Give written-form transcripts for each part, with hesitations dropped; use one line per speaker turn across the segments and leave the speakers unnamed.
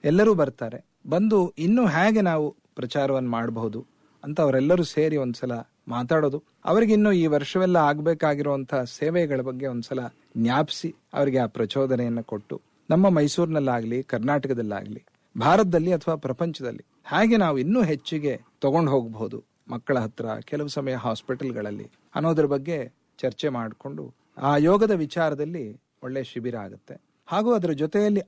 ಎಲ್ಲರೂ ಬರ್ತಾರೆ. ಬಂದು ಇನ್ನೂ ಹೇಗೆ ನಾವು ಪ್ರಚಾರವನ್ನು ಮಾಡಬಹುದು ಅಂತ ಅವರೆಲ್ಲರೂ ಸೇರಿ ಒಂದ್ಸಲ ಮಾತಾಡೋದು, ಅವರಿಗಿನ್ನೂ ಈ ವರ್ಷವೆಲ್ಲ ಆಗ್ಬೇಕಾಗಿರುವಂತಹ ಸೇವೆಗಳ ಬಗ್ಗೆ ಒಂದ್ಸಲ ಜ್ಞಾಪಿಸಿ ಅವರಿಗೆ ಆ ಪ್ರಚೋದನೆಯನ್ನು ಕೊಟ್ಟು, ನಮ್ಮ ಮೈಸೂರಿನಲ್ಲಾಗ್ಲಿ, ಕರ್ನಾಟಕದಲ್ಲಾಗ್ಲಿ, ಭಾರತದಲ್ಲಿ ಅಥವಾ ಪ್ರಪಂಚದಲ್ಲಿ ಹಾಗೆ ನಾವು ಇನ್ನೂ ಹೆಚ್ಚಿಗೆ ತಗೊಂಡು ಹೋಗಬಹುದು ಮಕ್ಕಳ ಹತ್ರ, ಕೆಲವು ಸಮಯ ಹಾಸ್ಪಿಟಲ್ಗಳಲ್ಲಿ ಅನ್ನೋದ್ರ ಬಗ್ಗೆ ಚರ್ಚೆ ಮಾಡಿಕೊಂಡು ಆ ಯೋಗದ ವಿಚಾರದಲ್ಲಿ ಒಳ್ಳೆ ಶಿಬಿರ ಆಗುತ್ತೆ. ಹಾಗೂ ಅದರ ಜೊತೆಯಲ್ಲಿ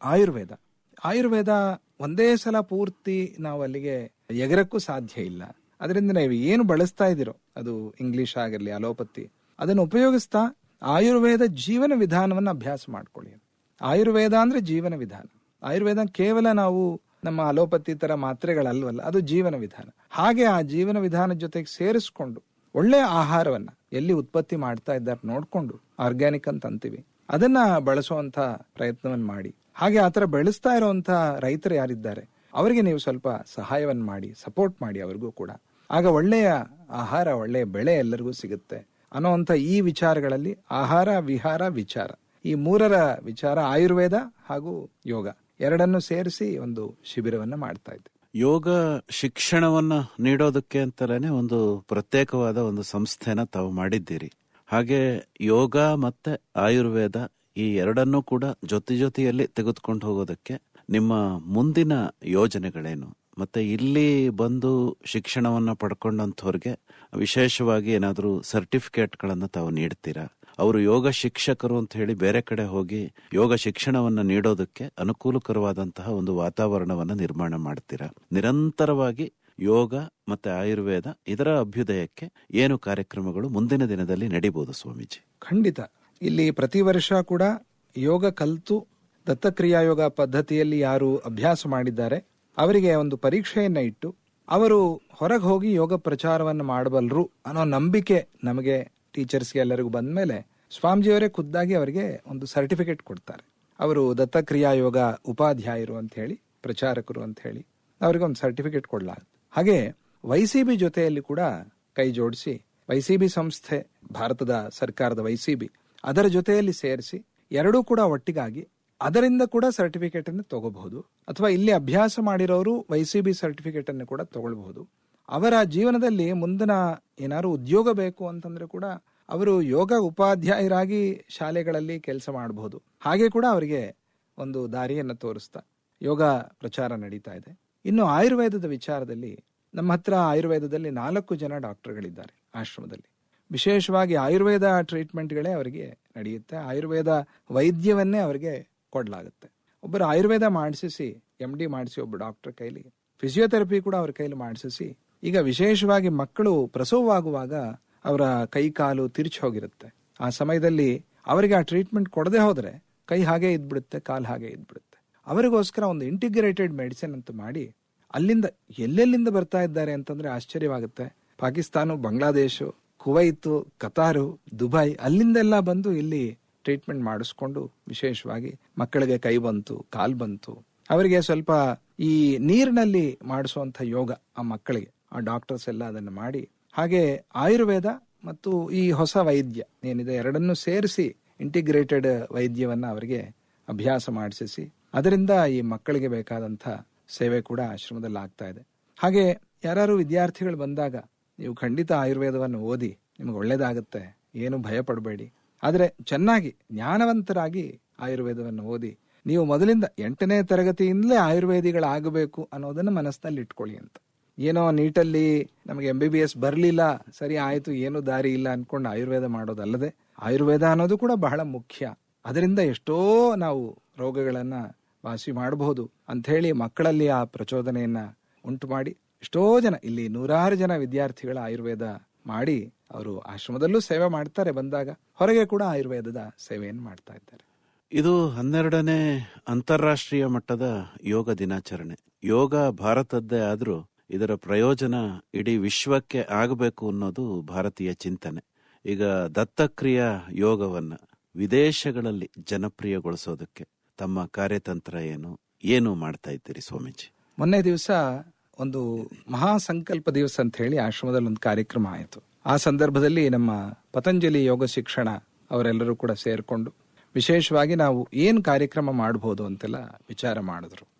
ಆಯುರ್ವೇದ ಒಂದೇ ಸಲ ಪೂರ್ತಿ ನಾವು ಅಲ್ಲಿಗೆ ಎಗರಕ್ಕೂ ಸಾಧ್ಯ ಇಲ್ಲ. ಅದರಿಂದ ನೀವು ಏನು ಬಳಸ್ತಾ ಇದ್ದೀರೋ, ಅದು ಇಂಗ್ಲಿಷ್ ಆಗಿರಲಿ, ಅಲೋಪತಿ, ಅದನ್ನು ಉಪಯೋಗಿಸ್ತಾ ಆಯುರ್ವೇದ ಜೀವನ ವಿಧಾನವನ್ನು ಅಭ್ಯಾಸ ಮಾಡ್ಕೊಳ್ಳಿ. ಆಯುರ್ವೇದ ಅಂದ್ರೆ ಜೀವನ ವಿಧಾನ. ಆಯುರ್ವೇದ ಕೇವಲ ನಾವು ನಮ್ಮ ಅಲೋಪತಿ ತರ ಮಾತ್ರೆಗಳಲ್ವಲ್ಲ, ಅದು ಜೀವನ ವಿಧಾನ. ಹಾಗೆ ಆ ಜೀವನ ವಿಧಾನದ ಜೊತೆಗೆ ಸೇರಿಸ್ಕೊಂಡು ಒಳ್ಳೆಯ ಆಹಾರವನ್ನ ಎಲ್ಲಿ ಉತ್ಪತ್ತಿ ಮಾಡ್ತಾ ಇದ್ದಾರೆ ನೋಡ್ಕೊಂಡು, ಆರ್ಗ್ಯಾನಿಕ್ ಅಂತ ಅಂತೀವಿ, ಅದನ್ನ ಬಳಸುವಂತ ಪ್ರಯತ್ನವನ್ನು ಮಾಡಿ. ಹಾಗೆ ಆತರ ಬೆಳೆಸ್ತಾ ಇರುವಂತ ರೈತರು ಯಾರಿದ್ದಾರೆ ಅವರಿಗೆ ನೀವು ಸ್ವಲ್ಪ ಸಹಾಯವನ್ನು ಮಾಡಿ, ಸಪೋರ್ಟ್ ಮಾಡಿ ಅವ್ರಿಗೂ ಕೂಡ. ಆಗ ಒಳ್ಳೆಯ ಆಹಾರ, ಒಳ್ಳೆಯ ಬೆಳೆ ಎಲ್ಲರಿಗೂ ಸಿಗುತ್ತೆ ಅನ್ನೋವಂಥ ಈ ವಿಚಾರಗಳಲ್ಲಿ ಆಹಾರ, ವಿಹಾರ, ವಿಚಾರ, ಈ ಮೂರರ ವಿಚಾರ, ಆಯುರ್ವೇದ ಹಾಗೂ ಯೋಗ ಎರಡನ್ನು ಸೇರಿಸಿ ಒಂದು ಶಿಬಿರವನ್ನ ಮಾಡ್ತಾ ಇದ್ದೆ.
ಯೋಗ ಶಿಕ್ಷಣವನ್ನ ನೀಡೋದಕ್ಕೆ ಅಂತಲೇ ಒಂದು ಪ್ರತ್ಯೇಕವಾದ ಒಂದು ಸಂಸ್ಥೆನ ತಾವು ಮಾಡಿದ್ದೀರಿ. ಹಾಗೆ ಯೋಗ ಮತ್ತೆ ಆಯುರ್ವೇದ ಈ ಎರಡನ್ನೂ ಕೂಡ ಜೊತೆಯಲ್ಲಿ ತೆಗೆದುಕೊಂಡು ಹೋಗೋದಕ್ಕೆ ನಿಮ್ಮ ಮುಂದಿನ ಯೋಜನೆಗಳೇನು? ಮತ್ತೆ ಇಲ್ಲಿ ಬಂದು ಶಿಕ್ಷಣವನ್ನ ಪಡ್ಕೊಂಡಂಥವ್ರಿಗೆ ವಿಶೇಷವಾಗಿ ಏನಾದರೂ ಸರ್ಟಿಫಿಕೇಟ್ಗಳನ್ನು ತಾವು ನೀಡ್ತೀರಾ? ಅವರು ಯೋಗ ಶಿಕ್ಷಕರು ಅಂತ ಹೇಳಿ ಬೇರೆ ಕಡೆ ಹೋಗಿ ಯೋಗ ಶಿಕ್ಷಣವನ್ನ ನೀಡೋದಕ್ಕೆ ಅನುಕೂಲಕರವಾದಂತಹ ಒಂದು ವಾತಾವರಣವನ್ನ ನಿರ್ಮಾಣ ಮಾಡ್ತೀರಾ? ನಿರಂತರವಾಗಿ ಯೋಗ ಮತ್ತೆ ಆಯುರ್ವೇದ ಇದರ ಅಭ್ಯುದಯಕ್ಕೆ ಏನು ಕಾರ್ಯಕ್ರಮಗಳು ಮುಂದಿನ ದಿನದಲ್ಲಿ ನಡೀಬಹುದು ಸ್ವಾಮೀಜಿ?
ಖಂಡಿತ. ಇಲ್ಲಿ ಪ್ರತಿ ವರ್ಷ ಕೂಡ ಯೋಗ ಕಲಿತು ದತ್ತಕ್ರಿಯಾ ಯೋಗ ಪದ್ಧತಿಯಲ್ಲಿ ಯಾರು ಅಭ್ಯಾಸ ಮಾಡಿದ್ದಾರೆ ಅವರಿಗೆ ಒಂದು ಪರೀಕ್ಷೆಯನ್ನ ಇಟ್ಟು ಅವರು ಹೊರಗೆ ಹೋಗಿ ಯೋಗ ಪ್ರಚಾರವನ್ನು ಮಾಡಬಲ್ಲರು ಅನ್ನೋ ನಂಬಿಕೆ ನಮಗೆ ಟೀಚರ್ಸ್ಗೆ ಎಲ್ಲರಿಗೂ ಬಂದ ಮೇಲೆ ಸ್ವಾಮೀಜಿಯವರೇ ಖುದ್ದಾಗಿ ಅವರಿಗೆ ಒಂದು ಸರ್ಟಿಫಿಕೇಟ್ ಕೊಡ್ತಾರೆ. ಅವರು ದತ್ತಕ್ರಿಯಾ ಯೋಗ ಉಪಾಧ್ಯಾಯರು ಅಂತ ಹೇಳಿ, ಪ್ರಚಾರಕರು ಅಂತ ಹೇಳಿ ಅವರಿಗೆ ಒಂದು ಸರ್ಟಿಫಿಕೇಟ್ ಕೊಡಲಾಗುತ್ತೆ. ಹಾಗೆ YCB ಜೊತೆಯಲ್ಲಿ ಕೂಡ ಕೈ ಜೋಡಿಸಿ, YCB ಸಂಸ್ಥೆ ಭಾರತದ ಸರ್ಕಾರದ YCB ಅದರ ಜೊತೆಯಲ್ಲಿ ಸೇರಿಸಿ ಎರಡೂ ಕೂಡ ಒಟ್ಟಿಗಾಗಿ ಅದರಿಂದ ಕೂಡ ಸರ್ಟಿಫಿಕೇಟ್ ಅನ್ನು ತಗೋಬಹುದು. ಅಥವಾ ಇಲ್ಲಿ ಅಭ್ಯಾಸ ಮಾಡಿರೋರು YCB ಸರ್ಟಿಫಿಕೇಟ್ ಅನ್ನು ಕೂಡ ತಗೊಳ್ಬಹುದು. ಅವರ ಜೀವನದಲ್ಲಿ ಮುಂದಿನ ಏನಾದ್ರು ಉದ್ಯೋಗ ಬೇಕು ಅಂತಂದ್ರೆ ಕೂಡ ಅವರು ಯೋಗ ಉಪಾಧ್ಯಾಯರಾಗಿ ಶಾಲೆಗಳಲ್ಲಿ ಕೆಲಸ ಮಾಡಬಹುದು. ಹಾಗೆ ಕೂಡ ಅವರಿಗೆ ಒಂದು ದಾರಿಯನ್ನು ತೋರಿಸ್ತಾ ಯೋಗ ಪ್ರಚಾರ ನಡೀತಾ ಇದೆ. ಇನ್ನು ಆಯುರ್ವೇದದ ವಿಚಾರದಲ್ಲಿ ನಮ್ಮ ಹತ್ರ ಆಯುರ್ವೇದದಲ್ಲಿ 4 ಜನ ಡಾಕ್ಟರ್ಗಳಿದ್ದಾರೆ ಆಶ್ರಮದಲ್ಲಿ. ವಿಶೇಷವಾಗಿ ಆಯುರ್ವೇದ ಟ್ರೀಟ್ಮೆಂಟ್ಗಳೇ ಅವರಿಗೆ ನಡೆಯುತ್ತೆ. ಆಯುರ್ವೇದ ವೈದ್ಯವನ್ನೇ ಅವರಿಗೆ ಕೊಡಲಾಗುತ್ತೆ. ಒಬ್ಬರು ಆಯುರ್ವೇದ ಮಾಡಿಸಿ MD ಮಾಡಿಸಿ ಒಬ್ಬ ಡಾಕ್ಟರ್ ಕೈಲಿ, ಫಿಸಿಯೋಥೆರಪಿ ಕೂಡ ಅವ್ರ ಕೈಲಿ ಮಾಡಿಸಿ, ಈಗ ವಿಶೇಷವಾಗಿ ಮಕ್ಕಳು ಪ್ರಸವವಾಗುವಾಗ ಅವರ ಕೈ ಕಾಲು ತಿರುಚಿ ಹೋಗಿರುತ್ತೆ. ಆ ಸಮಯದಲ್ಲಿ ಅವರಿಗೆ ಆ ಟ್ರೀಟ್ಮೆಂಟ್ ಕೊಡದೆ ಹೋದ್ರೆ ಕೈ ಹಾಗೆ ಇದ್ಬಿಡುತ್ತೆ, ಕಾಲು ಹಾಗೆ ಇದ್ಬಿಡುತ್ತೆ. ಅವರಿಗೋಸ್ಕರ ಒಂದು ಇಂಟಿಗ್ರೇಟೆಡ್ ಮೆಡಿಸಿನ್ ಅಂತ ಮಾಡಿ ಅಲ್ಲಿಂದ ಎಲ್ಲೆಲ್ಲಿಂದ ಬರ್ತಾ ಇದ್ದಾರೆ ಅಂತಂದ್ರೆ ಆಶ್ಚರ್ಯವಾಗುತ್ತೆ. ಪಾಕಿಸ್ತಾನ, ಬಾಂಗ್ಲಾದೇಶ, ಕುವೈತ್, ಕತಾರು, ದುಬೈ ಅಲ್ಲಿಂದೆಲ್ಲ ಬಂದು ಇಲ್ಲಿ ಟ್ರೀಟ್ಮೆಂಟ್ ಮಾಡಿಸ್ಕೊಂಡು ವಿಶೇಷವಾಗಿ ಮಕ್ಕಳಿಗೆ ಕೈ ಬಂತು, ಕಾಲು ಬಂತು, ಅವರಿಗೆ ಸ್ವಲ್ಪ ಈ ನೀರಿನಲ್ಲಿ ಮಾಡಿಸುವಂತ ಯೋಗ ಆ ಮಕ್ಕಳಿಗೆ ಆ ಡಾಕ್ಟರ್ಸ್ ಎಲ್ಲ ಅದನ್ನು ಮಾಡಿ, ಹಾಗೆ ಆಯುರ್ವೇದ ಮತ್ತು ಈ ಹೊಸ ವೈದ್ಯ ಏನಿದೆ ಎರಡನ್ನೂ ಸೇರಿಸಿ ಇಂಟಿಗ್ರೇಟೆಡ್ ವೈದ್ಯವನ್ನ ಅವರಿಗೆ ಅಭ್ಯಾಸ ಮಾಡಿಸಿ ಅದರಿಂದ ಈ ಮಕ್ಕಳಿಗೆ ಬೇಕಾದಂಥ ಸೇವೆ ಕೂಡ ಆಶ್ರಮದಲ್ಲಿ ಆಗ್ತಾ ಇದೆ. ಹಾಗೆ ಯಾರು ವಿದ್ಯಾರ್ಥಿಗಳು ಬಂದಾಗ ನೀವು ಖಂಡಿತ ಆಯುರ್ವೇದವನ್ನು ಓದಿ, ನಿಮಗೆ ಒಳ್ಳೇದಾಗುತ್ತೆ, ಏನು ಭಯ ಪಡಬೇಡಿ. ಆದರೆ ಚೆನ್ನಾಗಿ ಜ್ಞಾನವಂತರಾಗಿ ಆಯುರ್ವೇದವನ್ನು ಓದಿ ನೀವು ಮೊದಲಿಂದ 8ನೇ ತರಗತಿಯಿಂದಲೇ ಆಯುರ್ವೇದಿಗಳಾಗಬೇಕು ಅನ್ನೋದನ್ನು ಮನಸ್ಸಿನಲ್ಲಿ ಇಟ್ಕೊಳ್ಳಿ ಅಂತ. ಏನೋ ನೀಟಲ್ಲಿ ನಮಗೆ MBBS ಬರಲಿಲ್ಲ, ಸರಿ ಆಯ್ತು, ಏನು ದಾರಿ ಇಲ್ಲ ಅನ್ಕೊಂಡು ಆಯುರ್ವೇದ ಮಾಡೋದಲ್ಲದೆ ಆಯುರ್ವೇದ ಅನ್ನೋದು ಕೂಡ ಬಹಳ ಮುಖ್ಯ. ಅದರಿಂದ ಎಷ್ಟೋ ನಾವು ರೋಗಗಳನ್ನ ವಾಸಿ ಮಾಡಬಹುದು ಅಂತ ಹೇಳಿ ಮಕ್ಕಳಲ್ಲಿ ಆ ಪ್ರಚೋದನೆಯನ್ನ ಉಂಟು ಮಾಡಿ ಎಷ್ಟೋ ಜನ ಇಲ್ಲಿ 100 ಜನ ವಿದ್ಯಾರ್ಥಿಗಳ ಆಯುರ್ವೇದ ಮಾಡಿ ಅವರು ಆಶ್ರಮದಲ್ಲೂ ಸೇವೆ ಮಾಡ್ತಾರೆ, ಬಂದಾಗ ಹೊರಗೆ ಕೂಡ ಆಯುರ್ವೇದದ ಸೇವೆಯನ್ನು ಮಾಡ್ತಾ ಇದ್ದಾರೆ.
ಇದು 12ನೇ ಅಂತಾರಾಷ್ಟ್ರೀಯ ಮಟ್ಟದ ಯೋಗ ದಿನಾಚರಣೆ. ಯೋಗ ಭಾರತದ್ದೇ ಆದ್ರೂ ಇದರ ಪ್ರಯೋಜನ ಇಡೀ ವಿಶ್ವಕ್ಕೆ ಆಗಬೇಕು ಅನ್ನೋದು ಭಾರತೀಯ ಚಿಂತನೆ. ಈಗ ದತ್ತಕ್ರಿಯಾ ಯೋಗವನ್ನ ವಿದೇಶಗಳಲ್ಲಿ ಜನಪ್ರಿಯಗೊಳಿಸೋದಕ್ಕೆ ತಮ್ಮ ಕಾರ್ಯತಂತ್ರ ಏನು ಮಾಡ್ತಾ ಇದ್ದೀರಿ ಸ್ವಾಮೀಜಿ?
ಮೊನ್ನೆ ದಿವಸ ಒಂದು ಮಹಾ ಸಂಕಲ್ಪ ದಿವಸ ಅಂತ ಹೇಳಿ ಆಶ್ರಮದಲ್ಲಿ ಒಂದು ಕಾರ್ಯಕ್ರಮ ಆಯಿತು. ಆ ಸಂದರ್ಭದಲ್ಲಿ ನಮ್ಮ ಪತಂಜಲಿ ಯೋಗ ಶಿಕ್ಷಣ ಅವರೆಲ್ಲರೂ ಕೂಡ ಸೇರ್ಕೊಂಡು ವಿಶೇಷವಾಗಿ ನಾವು ಏನು ಕಾರ್ಯಕ್ರಮ ಮಾಡಬಹುದು ಅಂತೆಲ್ಲ ವಿಚಾರ ಮಾಡಿದ್ರು.